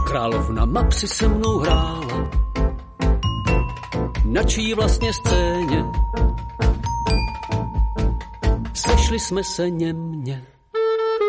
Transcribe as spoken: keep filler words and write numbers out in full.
Královna mapsy se mnou hrála, na čí vlastně scéně sešli jsme se němně.